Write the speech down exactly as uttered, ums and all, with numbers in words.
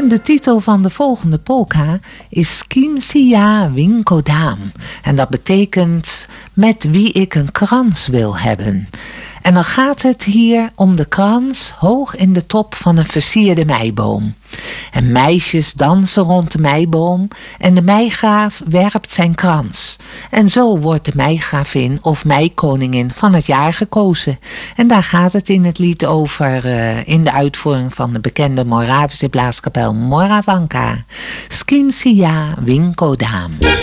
de titel van de volgende polka is Kim Sia Winkodam. En dat betekent met wie ik een krans wil hebben. En dan gaat het hier om de krans hoog in de top van een versierde meiboom. En meisjes dansen rond de meiboom en de meigraaf werpt zijn krans. En zo wordt de meigravin of meikoningin van het jaar gekozen. En daar gaat het in het lied over uh, in de uitvoering van de bekende Moravische blaaskapel Moravanka. Skim Sia Winkodam.